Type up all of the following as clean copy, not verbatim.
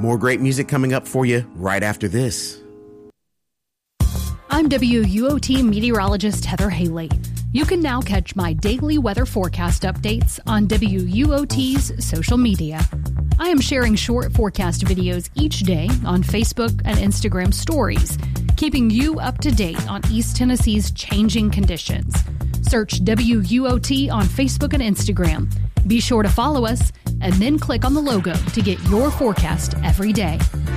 More great music coming up for you right after this. I'm WUOT meteorologist Heather Haley. You can now catch my daily weather forecast updates on WUOT's social media. I am sharing short forecast videos each day on Facebook and Instagram stories, keeping you up to date on East Tennessee's changing conditions. Search WUOT on Facebook and Instagram. Be sure to follow us and then click on the logo to get your forecast every day.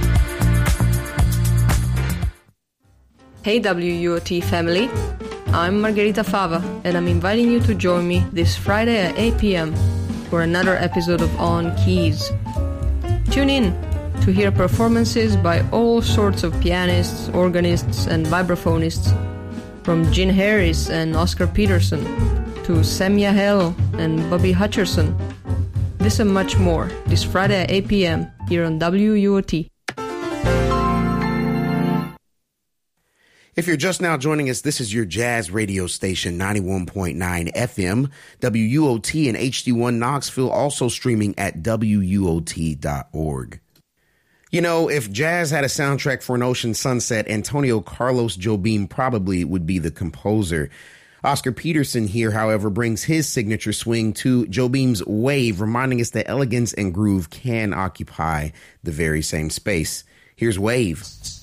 Hey WUOT family, I'm Margherita Fava and I'm inviting you to join me this Friday at 8 p.m. for another episode of On Keys. Tune in to hear performances by all sorts of pianists, organists and vibraphonists, from Gene Harris and Oscar Peterson to Sam Yahel and Bobby Hutcherson. This and much more this Friday at 8 p.m. here on WUOT. If you're just now joining us, this is your jazz radio station, 91.9 FM, WUOT and HD1 Knoxville, also streaming at WUOT.org. You know, if jazz had a soundtrack for an ocean sunset, Antonio Carlos Jobim probably would be the composer. Oscar Peterson here, however, brings his signature swing to Jobim's Wave, reminding us that elegance and groove can occupy the very same space. Here's Wave.